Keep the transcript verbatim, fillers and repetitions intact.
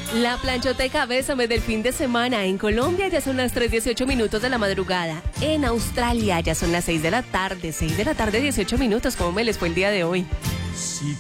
La planchoteca Bésame del fin de semana. En Colombia ya son las tres dieciocho minutos de la madrugada. En Australia ya son las seis de la tarde, seis de la tarde dieciocho minutos. ¿Cómo me les fue el día de hoy? Sí.